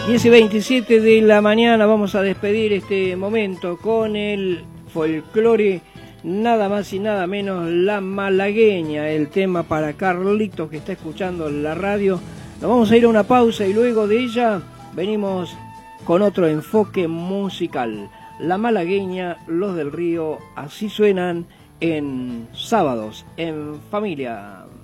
10:27 de la mañana vamos a despedir este momento con el folclore, nada más y nada menos La Malagueña, el tema para Carlitos que está escuchando la radio. Nos vamos a ir a una pausa y luego de ella venimos con otro enfoque musical. La Malagueña, Los del Río, así suenan en Sábados en Familia.